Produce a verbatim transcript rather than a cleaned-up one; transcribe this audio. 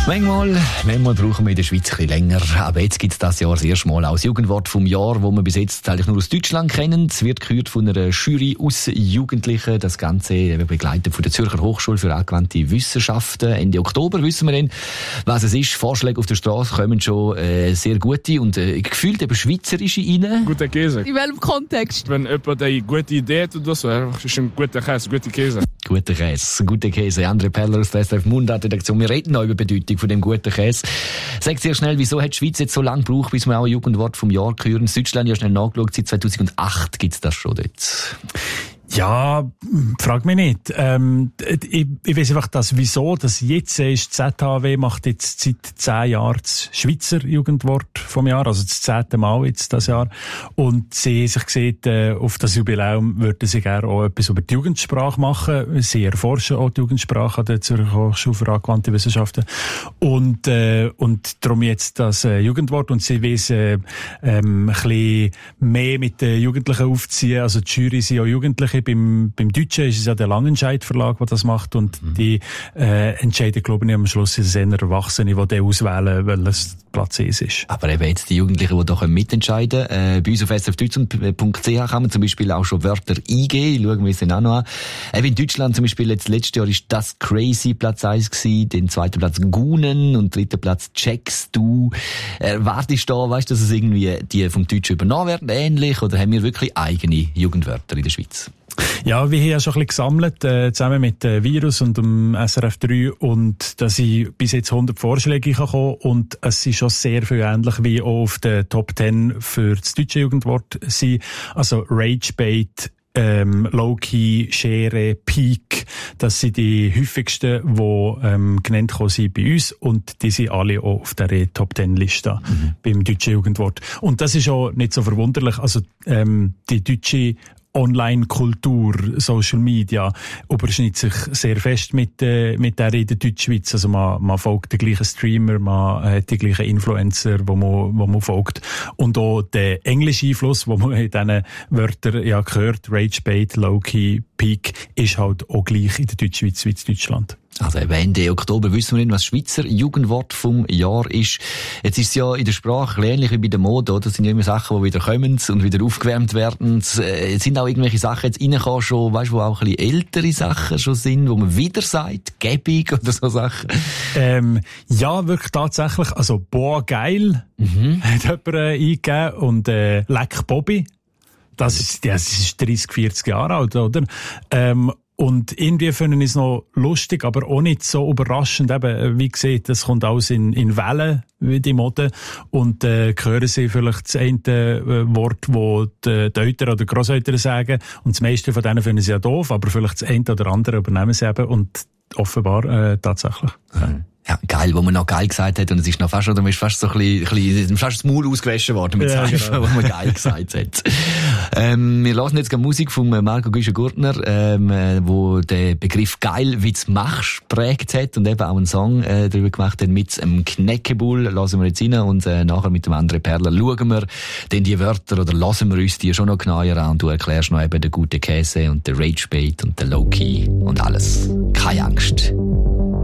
Manchmal, manchmal brauchen wir in der Schweiz ein bisschen länger. Aber jetzt gibt es das Jahr das erste Mal auch das Jugendwort vom Jahr, das wir bis jetzt eigentlich nur aus Deutschland kennen. Es wird gehört von einer Jury aus Jugendlichen. Das Ganze wird begleitet von der Zürcher Hochschule für angewandte Wissenschaften. Ende Oktober wissen wir dann, was es ist. Vorschläge auf der Straße kommen schon äh, sehr gute und äh, gefühlt eben schweizerische rein. Guter Käse. In welchem Kontext? Wenn jemand eine gute Idee hat oder so, ist ein guter Käse, guter Käse. Guter Käse, guter Käse. André Perler aus der S R F Mundart-Redaktion. Wir reden noch über die Bedeutung von dem guten Käse. Sag sehr schnell, wieso hat die Schweiz jetzt so lange gebraucht, bis wir auch ein Jugendwort vom Jahr hören? In Deutschland ja schnell nachgeschaut, seit zweitausendacht gibt es das schon dort. Ja, frag mich nicht. Ähm, ich, ich weiss einfach, dass wieso, dass jetzt ist, die Z H W macht jetzt seit zehn Jahren das Schweizer Jugendwort vom Jahr, also das zehnte Mal jetzt das Jahr. Und sie haben sich gesehen, äh, auf das Jubiläum würden sie gerne auch etwas über die Jugendsprache machen. Sie erforschen auch die Jugendsprache an der Zürcher Hochschule für angewandte Wissenschaften. Und, äh, und darum jetzt das äh, Jugendwort. Und sie wissen, äh, ähm, ein bisschen mehr mit den Jugendlichen aufziehen. Also die Jury sind auch Jugendliche. Beim, beim Deutschen ist es ja der Langenscheidt Verlag, der das macht, und mhm. die äh, entscheiden, glaube ich, am Schluss ist es eher Erwachsene, die dann auswählen, weil es Platz eins ist. Aber eben jetzt die Jugendlichen, die da mitentscheiden können. Äh, bei uns auf s r f deutschland punkt c h kann man zum Beispiel auch schon Wörter eingeben. Schauen wir uns den auch noch an. Äh, in Deutschland zum Beispiel, jetzt letztes Jahr ist das Crazy Platz eins gewesen, den zweiten Platz Gunen und dritten Platz Checkst du. Erwartest du da, weißt du, dass es irgendwie die vom Deutschen übernommen werden, ähnlich, oder haben wir wirklich eigene Jugendwörter in der Schweiz? Ja, wir haben ja schon ein bisschen gesammelt, äh, zusammen mit äh, Virus und dem S R F drei, und da sind bis jetzt hundert Vorschläge gekommen, und es sind schon sehr viel ähnlich wie auch auf den Top zehn für das deutsche Jugendwort sind. Also Ragebait, ähm, Low-Key, Schere, Peak, das sind die häufigsten, die ähm, genannt sind bei uns, und die sind alle auch auf der Top zehn Liste mhm. beim deutschen Jugendwort. Und das ist auch nicht so verwunderlich. Also ähm, die deutsche Online-Kultur, Social Media, überschneidet sich sehr fest mit, äh, mit der in der Deutschschweiz. Also man, man folgt den gleichen Streamer, man hat die gleichen Influencer, wo man, wo man folgt. Und auch der englische Einfluss, den man in diesen Wörtern ja gehört, Ragebait, Low-Key, Peak, ist halt auch gleich in der Deutschschweiz wie in Deutschland. Also Ende Oktober wissen wir nicht, was das Schweizer Jugendwort vom Jahr ist. Jetzt ist es ja in der Sprache ähnlich wie bei der Mode, oder? Das sind ja immer Sachen, die wieder kommen und wieder aufgewärmt werden. Es sind auch irgendwelche Sachen jetzt reingekommen, schon, weißt du, wo auch ein bisschen ältere Sachen schon sind, wo man wieder sagt, gäbig oder so Sachen. Ähm, ja, wirklich tatsächlich. Also, boah, geil, mhm. hat jemand äh, eingegeben, und äh, leck Bobby. Das ist, das ist dreißig, vierzig Jahre alt, oder? Ähm, Und irgendwie finden wir es noch lustig, aber auch nicht so überraschend. Eben, wie gesagt, das kommt alles in, in Wellen, wie die Mode. Und äh, hören Sie vielleicht das eine äh, Wort, das die, die Eltern oder Grosseltern sagen. Und das meiste von denen finden sie ja doof, aber vielleicht das eine oder andere übernehmen sie eben. Und offenbar äh, tatsächlich. Mhm. Ja, geil, wo man noch geil gesagt hat, und es ist noch fast, oder man ist fast so ein bisschen, ein bisschen fast das Maul ausgewaschen worden mit ja, Seifen, genau. Wo man geil gesagt hat. ähm, wir hören jetzt Musik von Marco Güscher-Gurtner, ähm, wo der Begriff geil, wie du machst, prägt hat, und eben auch einen Song äh, darüber gemacht hat mit einem Knäckebull. Lassen wir jetzt rein, und äh, nachher mit dem André Perler schauen wir denn die Wörter, oder lassen wir uns die schon noch genauer an, und du erklärst noch eben den guten Käse und den Ragebait und den Low-Key und alles. Keine Angst.